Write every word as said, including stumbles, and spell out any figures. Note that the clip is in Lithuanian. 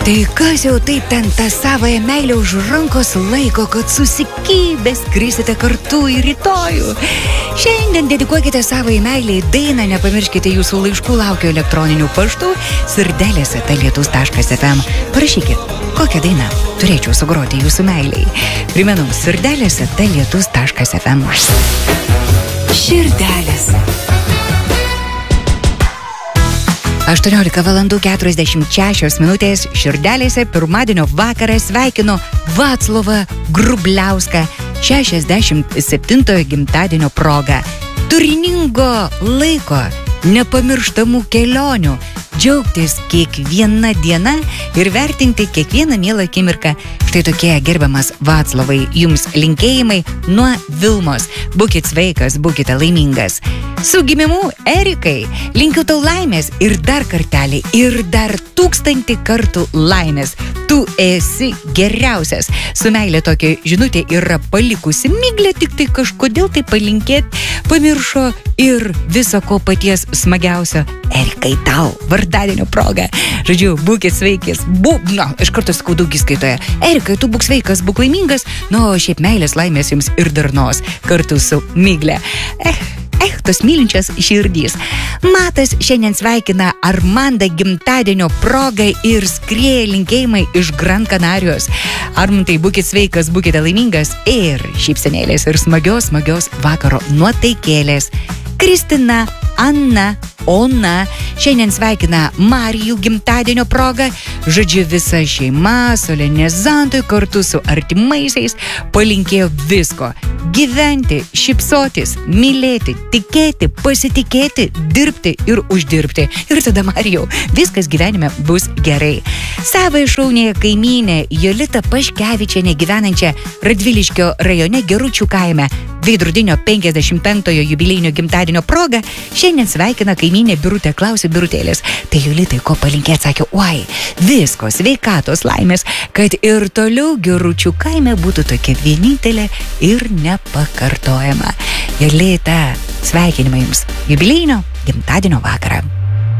Tai kas jau taip ten tą savąją meilę už rankos laiko, kad susikybę skrisite kartu į rytojų. Šiandien dedikuokite savąją meilę į dainą, nepamirškite jūsų laiškų, laukiu elektroninių paštų sirdelės eta lietus taškas ef em. Parašykit, kokią dainą turėčiau sugroti jūsų meiliai. Primenu, sirdelės eta lietus taškas ef em. Širdelės. aštuoniolika valandų keturiasdešimt šešios minutės širdelėse pirmadienio vakarą sveikino Vaclovą Grubliauską šešiasdešimt septintojo gimtadienio proga. Turiningo laiko, nepamirštamų kelionių, džiaugtis kiekviena diena ir vertinti kiekvieną mielą akimirką. Štai tokie, gerbiamas Vaclovai, jums linkėjimai nuo Vilmos. Būkit sveikas, būkite laimingas. Su gimimu, Erikai, linkiu tau laimės ir dar kartelį, ir dar tūkstantį kartų laimės. Tu esi geriausias. Su meilė tokia žinutė yra palikusi Miglė, tik tai kažkodėl tai palinkėt pamiršo ir viso ko paties smagiausio. Erikai, tau vardadienio proga. Žodžiu, būkit sveikis. Būk, na, iš karto sakau daugiskaitoje. Erikai, tu būk sveikas, būk laimingas. Nu, šiaip meilės, laimės jums ir darnos kartu su Miglė. Eh. Eh, tos mylinčios širdys. Matas šiandien sveikina Armandą gimtadienio progą ir skrieja linkėjimai iš Gran Kanarijos. Armantai, būkit sveikas, būkite laimingas ir šypsenėlės ir smagios, smagios vakaro nuotaikėlės. Kristina, Anna, Ona šiandien sveikina Marijų gimtadienio progą. Žodžiu, visa šeima solenizantui kartu su artimaisiais palinkėjo visko. Gyventi, šypsotis, mylėti, tikėti, pasitikėti, dirbti ir uždirbti. Ir tada, Marijau, viskas gyvenime bus gerai. Savai šaunėje kaimynė Jolita Paškevičienė gyvenančia Radviliškio rajone Geručių kaime veidrodinio penkiasdešimt penktojo jubiliejinio gimtadienio proga šiandien sveikina kaimynė Birutė. Klausiu Birutėlės, tai Jolitai ko palinkėt, sakė, oi, visko, sveikatos, laimės, kad ir toliau Geručių kaime būtų tokia vienintelė ir nepakartojama. Jolita, sveikinimai jums jubiliejinio gimtadienio vakarą.